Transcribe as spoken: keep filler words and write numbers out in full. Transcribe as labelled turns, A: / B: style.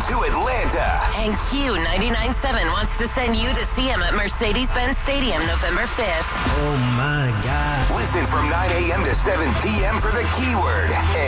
A: to Atlanta.
B: And Q ninety-nine point seven wants to send you to see him at Mercedes-Benz Stadium November fifth.
C: Oh, my God.
A: Listen from nine a.m. to seven p.m. for The Keyword.